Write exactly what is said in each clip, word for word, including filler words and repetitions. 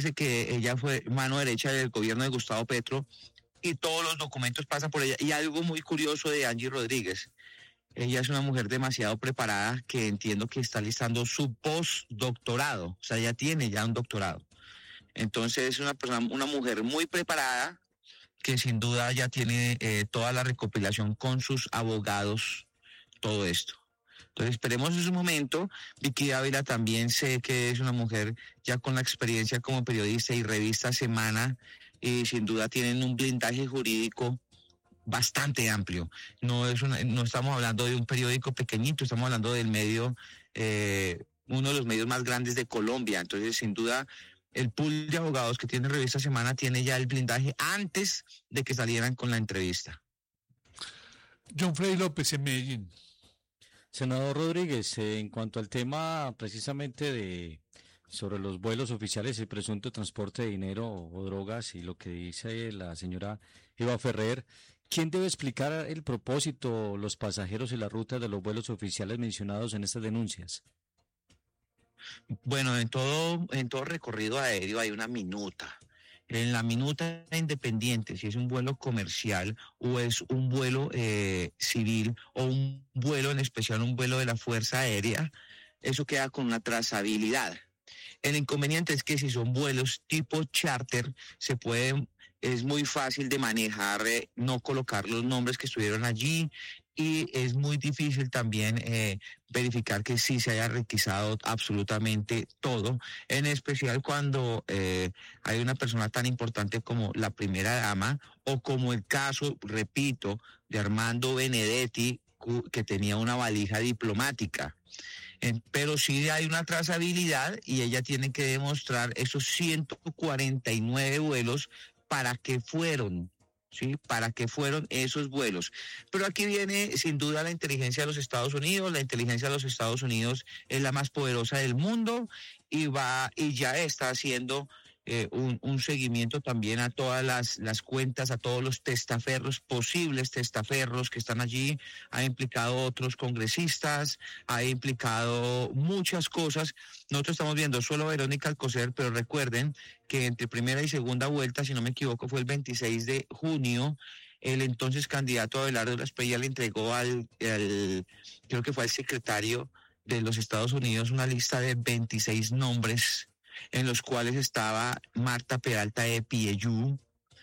que ella fue mano derecha del gobierno de Gustavo Petro y todos los documentos pasan por ella. Y algo muy curioso de Angie Rodríguez, ella es una mujer demasiado preparada que entiendo que está listando su postdoctorado, o sea, ella tiene ya un doctorado. Entonces es una persona, una mujer muy preparada que sin duda ya tiene eh, toda la recopilación con sus abogados, todo esto. Entonces esperemos en su momento. Vicky Ávila también sé que es una mujer ya con la experiencia como periodista y revista Semana, y sin duda tienen un blindaje jurídico bastante amplio. No es una, no estamos hablando de un periódico pequeñito, estamos hablando del medio, eh, uno de los medios más grandes de Colombia. Entonces, sin duda, el pool de abogados que tiene Revista Semana tiene ya el blindaje antes de que salieran con la entrevista. John Freddy López en Medellín. Senador Rodríguez, eh, en cuanto al tema precisamente de sobre los vuelos oficiales y presunto transporte de dinero o drogas y lo que dice la señora Eva Ferrer, ¿quién debe explicar el propósito, los pasajeros y la ruta de los vuelos oficiales mencionados en estas denuncias? Bueno, en todo, en todo recorrido aéreo hay una minuta. En la minuta independiente, si es un vuelo comercial o es un vuelo eh, civil o un vuelo en especial, un vuelo de la Fuerza Aérea, eso queda con una trazabilidad. El inconveniente es que si son vuelos tipo charter, se pueden, es muy fácil de manejar, eh, no colocar los nombres que estuvieron allí, y es muy difícil también eh, verificar que sí se haya requisado absolutamente todo, en especial cuando eh, hay una persona tan importante como la primera dama o como el caso, repito, de Armando Benedetti, que tenía una valija diplomática. Eh, pero sí hay una trazabilidad y ella tiene que demostrar esos ciento cuarenta y nueve vuelos para qué fueron, ¿sí? Para qué fueron esos vuelos. Pero aquí viene sin duda la inteligencia de los Estados Unidos. La inteligencia de los Estados Unidos es la más poderosa del mundo y va y ya está haciendo Eh, un, un seguimiento también a todas las, las cuentas, a todos los testaferros, posibles testaferros que están allí. Ha implicado otros congresistas, ha implicado muchas cosas. Nosotros estamos viendo solo Verónica Alcocer, pero recuerden que entre primera y segunda vuelta, si no me equivoco, fue el veintiséis de junio, el entonces candidato Abelardo Lasprilla le entregó al, al, creo que fue al secretario de los Estados Unidos, una lista de veintiséis nombres en los cuales estaba Marta Peralta de Pieyú.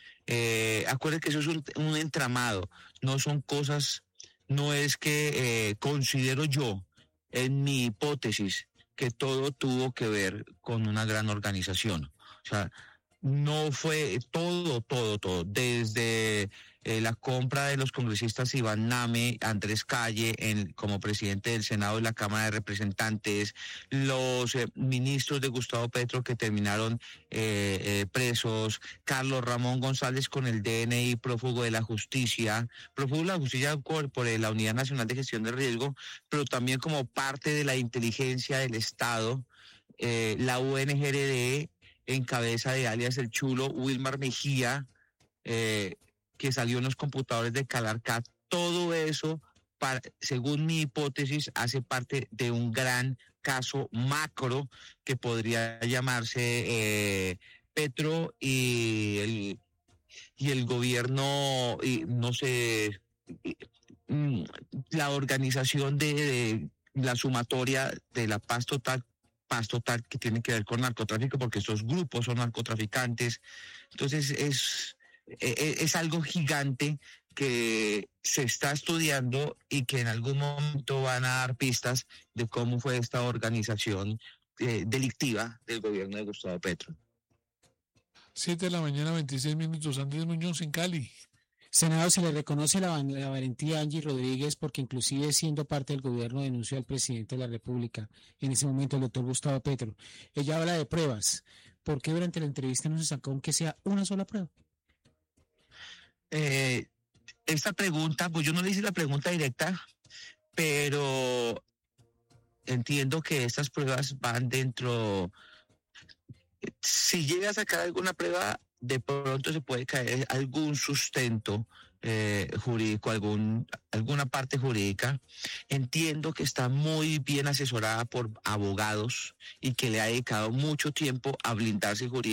Eh, acuérdense que eso es un, un entramado, no son cosas, no es que eh, considero yo, en mi hipótesis, que todo tuvo que ver con una gran organización. O sea, no fue todo, todo, todo, desde eh, la compra de los congresistas Iván Name, Andrés Calle en, como presidente del Senado y la Cámara de Representantes, los eh, ministros de Gustavo Petro que terminaron eh, eh, presos, Carlos Ramón González con el D N I prófugo de la justicia, prófugo de la justicia por, por la Unidad Nacional de Gestión de Riesgo, pero también como parte de la inteligencia del Estado, eh, la U N G R D, en cabeza de alias El Chulo, Wilmar Mejía, eh, que salió en los computadores de Calarcat. Todo eso, para, según mi hipótesis, hace parte de un gran caso macro que podría llamarse eh, Petro y el, y el gobierno, y no sé, y, mm, la organización de, de la sumatoria de la paz total paz total que tiene que ver con narcotráfico, porque estos grupos son narcotraficantes. Entonces es, es, es algo gigante que se está estudiando y que en algún momento van a dar pistas de cómo fue esta organización eh, delictiva del gobierno de Gustavo Petro. Siete de la mañana, veintiséis minutos. Andrés Muñoz en Cali. Senador, se le reconoce la, la valentía a Angie Rodríguez porque inclusive siendo parte del gobierno denunció al presidente de la República, en ese momento el doctor Gustavo Petro. Ella habla de pruebas. ¿Por qué durante la entrevista no se sacó aunque sea una sola prueba? Eh, esta pregunta, pues yo no le hice la pregunta directa, pero entiendo que estas pruebas van dentro. Si llega a sacar alguna prueba, de pronto se puede caer algún sustento eh, jurídico, algún, alguna parte jurídica. Entiendo que está muy bien asesorada por abogados y que le ha dedicado mucho tiempo a blindarse jurídicamente.